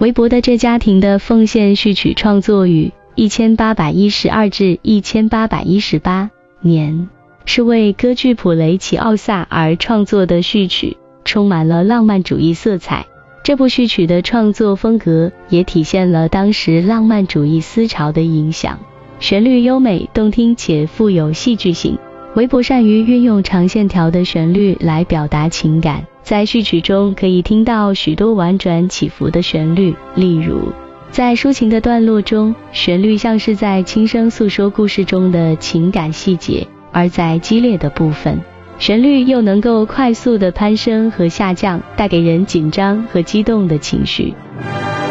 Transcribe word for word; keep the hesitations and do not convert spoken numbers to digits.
韦伯的这家庭的奉献序曲创作于一千八百一十二至一千八百一十八年，是为歌剧普雷奇奥萨而创作的序曲，充满了浪漫主义色彩。这部序曲的创作风格也体现了当时浪漫主义思潮的影响，旋律优美动听且富有戏剧性。韦伯善于运用长线条的旋律来表达情感，在序曲中可以听到许多婉转起伏的旋律，例如在抒情的段落中，旋律像是在轻声诉说故事中的情感细节，而在激烈的部分，旋律又能够快速的攀升和下降，带给人紧张和激动的情绪。